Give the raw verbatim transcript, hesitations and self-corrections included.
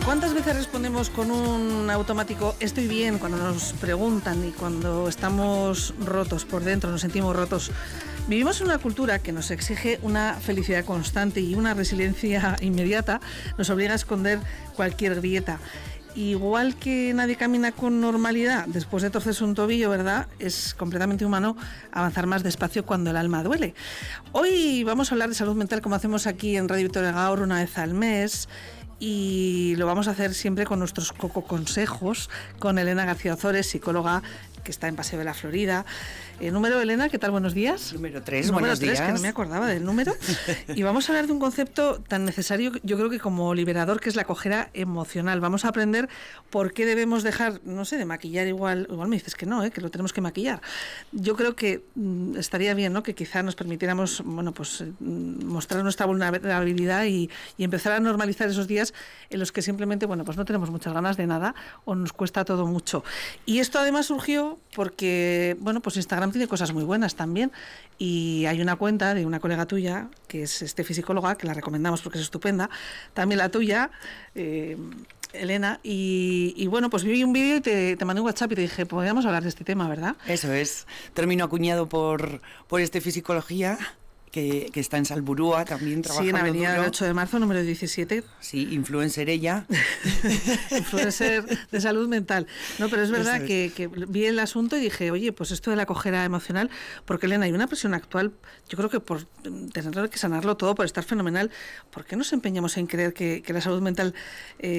¿Cuántas veces respondemos con un automático estoy bien cuando nos preguntan y cuando estamos rotos por dentro, nos sentimos rotos? Vivimos en una cultura que nos exige una felicidad constante y una resiliencia inmediata, nos obliga a esconder cualquier grieta. Igual que nadie camina con normalidad después de torcerse un tobillo, ¿verdad? Es completamente humano avanzar más despacio cuando el alma duele. Hoy vamos a hablar de salud mental como hacemos aquí en Radio Vitoria Gaur una vez al mes. Y lo vamos a hacer siempre con nuestros coco consejos, con Elena García Ozores, psicóloga que está en Paseo de la Florida. Eh, número, Elena, ¿qué tal? Buenos días. Número tres, número buenos tres, días. Que no me acordaba del número. Y vamos a hablar de un concepto tan necesario, yo creo que como liberador, que es la cojera emocional. Vamos a aprender por qué debemos dejar, no sé, de maquillar igual. Igual me dices que no, ¿eh? Que lo tenemos que maquillar. Yo creo que mmm, estaría bien, ¿no? Que quizá nos permitiéramos, bueno, pues mmm, mostrar nuestra vulnerabilidad y, y empezar a normalizar esos días en los que simplemente, bueno, pues no tenemos muchas ganas de nada o nos cuesta todo mucho. Y esto además surgió porque, bueno, pues Instagram tiene cosas muy buenas también y hay una cuenta de una colega tuya que es Estefi Psicóloga, que la recomendamos porque es estupenda, también la tuya, eh, Elena, y, y bueno, pues vi un vídeo y te, te mandé un WhatsApp y te dije, podríamos hablar de este tema, ¿verdad? Eso es, término acuñado por, por Estefi Psicología, que, que está en Salburúa también trabajando. Sí, en Avenida duro. del ocho de marzo, número diecisiete. Sí, influencer ella. Influencer de salud mental. No, pero es verdad es. Que, que vi el asunto y dije, oye, pues esto de la cojera emocional, porque Elena, hay una presión actual, yo creo que por tener que sanarlo todo, por estar fenomenal, ¿por qué nos empeñamos en creer que, que la salud mental... Eh,